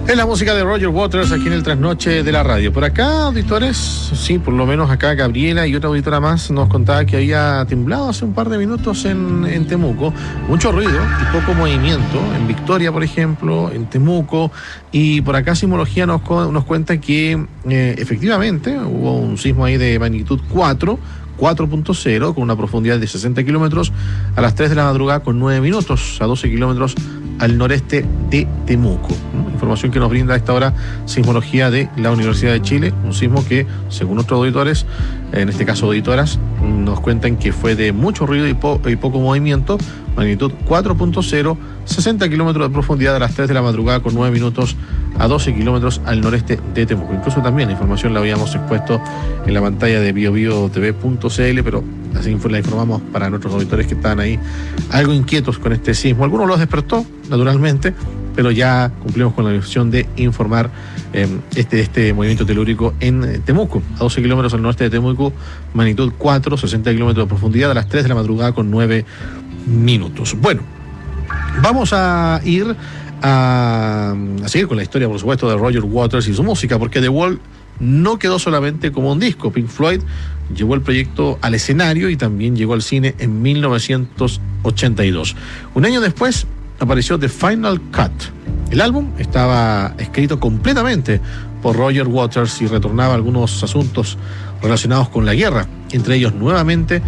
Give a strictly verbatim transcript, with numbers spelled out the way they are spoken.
Es la música de Roger Waters aquí en el Trasnoche de la Radio. Por acá, auditores, sí, por lo menos acá Gabriela y otra auditora más nos contaba que había temblado hace un par de minutos en, en Temuco. Mucho ruido y poco movimiento. En Victoria, por ejemplo, en Temuco. Y por acá Sismología nos, nos cuenta que eh, efectivamente hubo un sismo ahí de magnitud cuatro, cuatro punto cero, con una profundidad de sesenta kilómetros a las tres de la madrugada con nueve minutos, a doce kilómetros al noreste de Temuco. Información que nos brinda a esta hora Sismología de la Universidad de Chile, un sismo que, según nuestros auditores, en este caso auditoras, nos cuentan que fue de mucho ruido y, po- y poco movimiento, magnitud cuatro punto cero, sesenta kilómetros de profundidad a las tres de la madrugada con nueve minutos, a doce kilómetros al noreste de Temuco. Incluso también la información la habíamos expuesto en la pantalla de biobiotv punto c l, pero así la informamos para nuestros auditores que estaban ahí algo inquietos con este sismo. Algunos los despertó, naturalmente, pero ya cumplimos con la misión de informar eh, este, este movimiento telúrico en Temuco, a doce kilómetros al norte de Temuco, magnitud cuatro, sesenta kilómetros de profundidad, a las tres de la madrugada con nueve minutos. Bueno, vamos a ir a, a seguir con la historia, por supuesto, de Roger Waters y su música, porque The Wall no quedó solamente como un disco. Pink Floyd llevó el proyecto al escenario y también llegó al cine en mil novecientos ochenta y dos. Un año después apareció The Final Cut. El álbum estaba escrito completamente por Roger Waters y retornaba algunos asuntos relacionados con la guerra, entre ellos nuevamente